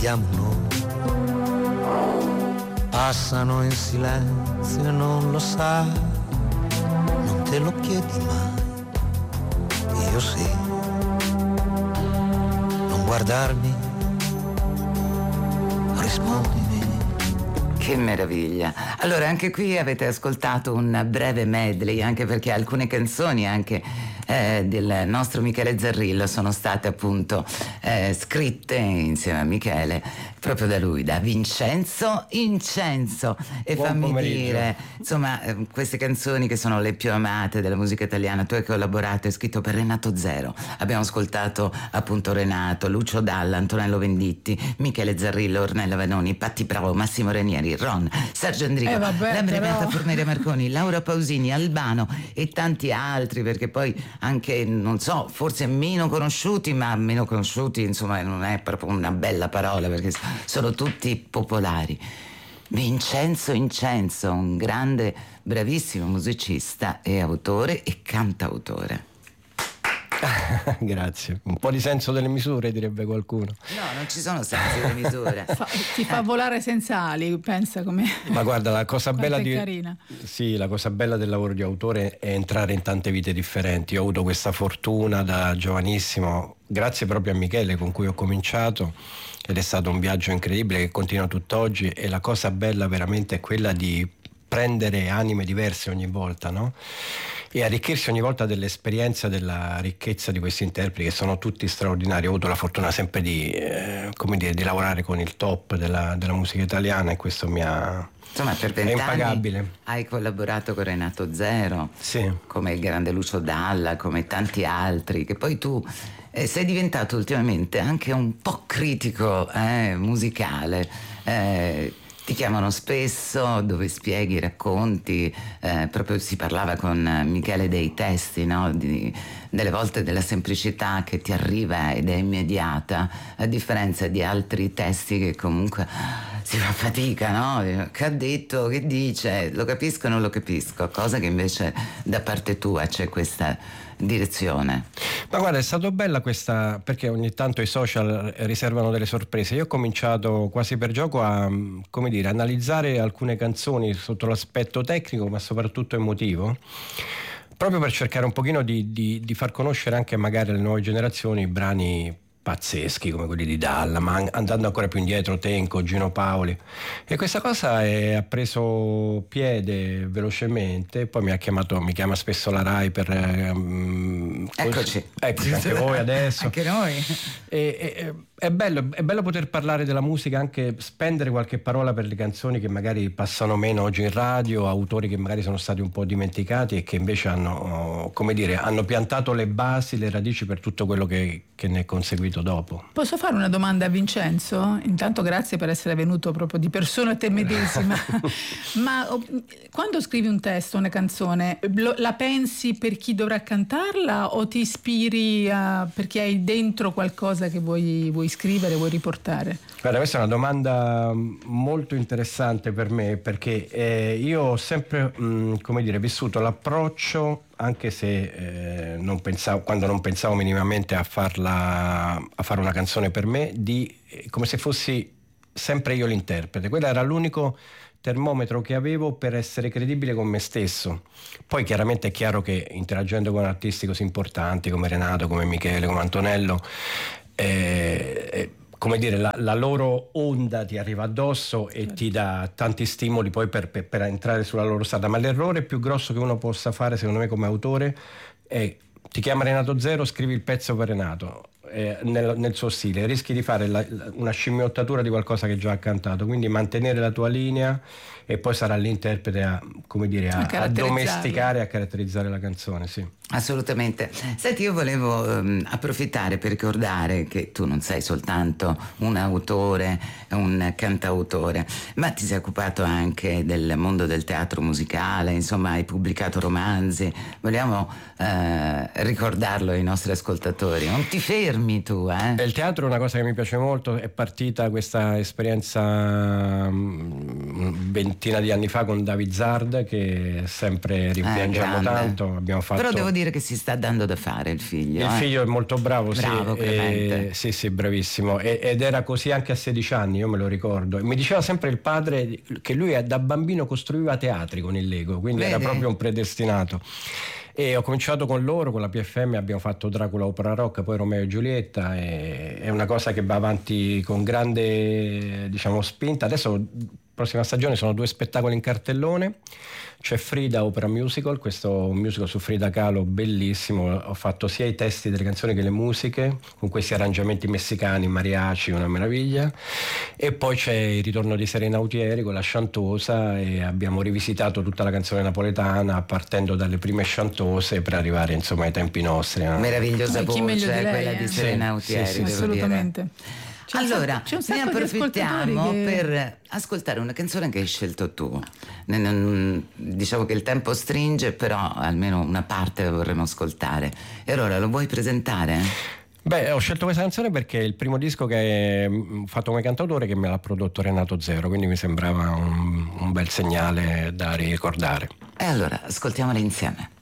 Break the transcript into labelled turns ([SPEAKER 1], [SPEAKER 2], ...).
[SPEAKER 1] vediamo noi. Passano in silenzio e non lo sai, non te lo chiedi mai, io sì. Non guardarmi, rispondimi.
[SPEAKER 2] Che meraviglia. Allora anche qui avete ascoltato un breve medley, anche perché alcune canzoni anche del nostro Michele Zarrillo sono state appunto scritte insieme a Michele proprio da lui, da Vincenzo Incenso. E
[SPEAKER 3] Buon
[SPEAKER 2] fammi
[SPEAKER 3] pomeriggio.
[SPEAKER 2] dire, insomma, queste canzoni che sono le più amate della musica italiana, tu hai collaborato, hai scritto per Renato Zero, abbiamo ascoltato appunto Renato, Lucio Dalla, Antonello Venditti, Michele Zarrillo, Ornella Vanoni, Patti Bravo, Massimo Ranieri, Ron, Sergio Endrigo,
[SPEAKER 4] vabbè,
[SPEAKER 2] Renata
[SPEAKER 4] però.
[SPEAKER 2] Forneri Marconi, Laura Pausini, Albano e tanti altri, perché poi anche, non so, forse meno conosciuti, ma meno conosciuti insomma non è proprio una bella parola perché sono tutti popolari. Vincenzo Incenso, un grande, bravissimo musicista e autore e cantautore.
[SPEAKER 3] Grazie. Un po' di senso delle misure, direbbe qualcuno.
[SPEAKER 2] No, non ci sono sensi di misura.
[SPEAKER 4] Ti fa volare senza ali, pensa come.
[SPEAKER 3] Ma guarda, la cosa bella
[SPEAKER 4] Quanto è carina.
[SPEAKER 3] Sì, la cosa bella del lavoro di autore è entrare in tante vite differenti. Io ho avuto questa fortuna da giovanissimo, grazie proprio a Michele con cui ho cominciato, ed è stato un viaggio incredibile che continua tutt'oggi, e la cosa bella veramente è quella di prendere anime diverse ogni volta, no? E arricchirsi ogni volta dell'esperienza, della ricchezza di questi interpreti che sono tutti straordinari. Ho avuto la fortuna sempre di, di lavorare con il top della musica italiana, e questo mi ha...
[SPEAKER 2] Insomma, per
[SPEAKER 3] è
[SPEAKER 2] 20
[SPEAKER 3] impagabile.
[SPEAKER 2] anni hai collaborato con Renato Zero,
[SPEAKER 3] Sì.
[SPEAKER 2] come il grande Lucio Dalla, come tanti altri, che poi tu sei diventato ultimamente anche un po' critico musicale. Ti chiamano spesso dove spieghi, racconti, proprio si parlava con Michele dei testi, no? Delle volte della semplicità che ti arriva ed è immediata, a differenza di altri testi che comunque si fa fatica, no? Che ha detto, che dice, lo capisco o non lo capisco, cosa che invece da parte tua c'è questa direzione.
[SPEAKER 3] Ma guarda, è stato bella questa, perché ogni tanto i social riservano delle sorprese. Io ho cominciato quasi per gioco a, analizzare alcune canzoni sotto l'aspetto tecnico, ma soprattutto emotivo, proprio per cercare un pochino di far conoscere anche magari alle nuove generazioni brani pazzeschi come quelli di Dalla, ma andando ancora più indietro, Tenco, Gino Paoli, e questa cosa ha preso piede velocemente. Poi mi chiama spesso la Rai per
[SPEAKER 2] Eccoci
[SPEAKER 3] anche voi adesso.
[SPEAKER 2] Anche noi.
[SPEAKER 3] È bello poter parlare della musica, anche spendere qualche parola per le canzoni che magari passano meno oggi in radio, autori che magari sono stati un po' dimenticati e che invece hanno piantato le basi, le radici per tutto quello che ne è conseguito dopo.
[SPEAKER 4] Posso fare una domanda a Vincenzo? Intanto grazie per essere venuto proprio di persona a te medesima. Ma quando scrivi un testo, una canzone, la pensi per chi dovrà cantarla o ti ispiri perché hai dentro qualcosa che vuoi scrivere, vuoi riportare?
[SPEAKER 3] Guarda, questa è una domanda molto interessante per me, perché io ho sempre vissuto l'approccio, anche se quando non pensavo minimamente a fare una canzone per me, come se fossi sempre io l'interprete. Quello era l'unico termometro che avevo per essere credibile con me stesso. Poi chiaramente è chiaro che interagendo con artisti così importanti come Renato, come Michele, come Antonello, la loro onda ti arriva addosso e ti dà tanti stimoli poi per entrare sulla loro strada. Ma l'errore più grosso che uno possa fare, secondo me, come autore è: ti chiama Renato Zero, scrivi il pezzo per Renato nel suo stile, rischi di fare una scimmiottatura di qualcosa che già ha cantato. Quindi mantenere la tua linea, e poi sarà l'interprete a domesticare, a caratterizzare la canzone. Sì.
[SPEAKER 2] Assolutamente. Senti, io volevo approfittare per ricordare che tu non sei soltanto un autore, un cantautore, ma ti sei occupato anche del mondo del teatro musicale, insomma hai pubblicato romanzi. Vogliamo ricordarlo ai nostri ascoltatori. Non ti fermi tu,
[SPEAKER 3] Il teatro è una cosa che mi piace molto. È partita questa esperienza ventina di anni fa con David Zard, che sempre rimpiangiamo tanto. Abbiamo fatto...
[SPEAKER 2] Però devo dire dire che si sta dando da fare il figlio.
[SPEAKER 3] Il figlio è molto bravo,
[SPEAKER 2] bravo,
[SPEAKER 3] sì,
[SPEAKER 2] Clemente.
[SPEAKER 3] sì, bravissimo. Ed era così anche a 16 anni, io me lo ricordo. E mi diceva sempre il padre che lui da bambino costruiva teatri con il Lego, quindi
[SPEAKER 2] Vedi?
[SPEAKER 3] era proprio un predestinato. E ho cominciato con loro, con la PFM abbiamo fatto Dracula Opera Rock, poi Romeo e Giulietta, è una cosa che va avanti con grande, diciamo, spinta. Adesso prossima stagione sono 2 spettacoli in cartellone. C'è Frida Opera Musical, questo un musical su Frida Kahlo bellissimo. Ho fatto sia i testi delle canzoni che le musiche con questi arrangiamenti messicani, mariachi, una meraviglia. E poi c'è il ritorno di Serena Autieri con la Chantosa, e abbiamo rivisitato tutta la canzone napoletana partendo dalle prime chantose per arrivare insomma ai tempi nostri, no?
[SPEAKER 2] Meravigliosa
[SPEAKER 4] Chi meglio
[SPEAKER 2] voce,
[SPEAKER 4] di lei,
[SPEAKER 2] quella di
[SPEAKER 4] Sì,
[SPEAKER 2] Serena Autieri,
[SPEAKER 3] sì,
[SPEAKER 2] devo
[SPEAKER 4] assolutamente.
[SPEAKER 2] dire.
[SPEAKER 4] C'è un
[SPEAKER 2] Allora,
[SPEAKER 4] sacco
[SPEAKER 2] ne
[SPEAKER 4] di
[SPEAKER 2] approfittiamo
[SPEAKER 4] ascoltatori che-
[SPEAKER 2] per ascoltare una canzone che hai scelto tu. Diciamo che il tempo stringe, però almeno una parte la vorremmo ascoltare. E allora lo vuoi presentare?
[SPEAKER 3] Beh, ho scelto questa canzone perché è il primo disco che ho fatto come cantautore, che me l'ha prodotto Renato Zero, quindi mi sembrava un bel segnale da ricordare.
[SPEAKER 2] E allora ascoltiamola insieme.